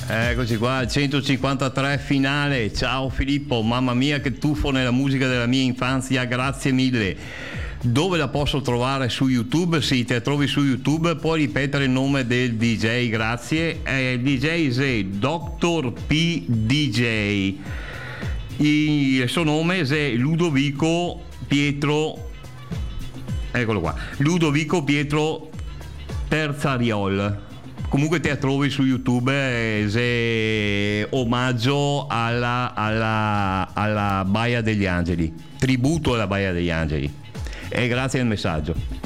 Eccoci qua, al 153 finale. Ciao Filippo, mamma mia che tuffo nella musica della mia infanzia, grazie mille. Dove la posso trovare? Su YouTube? Sì, te la trovi su YouTube. Puoi ripetere il nome del DJ, grazie. Il DJ è Dr. P DJ. Il suo nome è Ludovico Pietro, eccolo qua, Ludovico Pietro Terzariol. Comunque te la trovi su YouTube, è omaggio alla Baia degli Angeli, tributo alla Baia degli Angeli. E grazie al messaggio.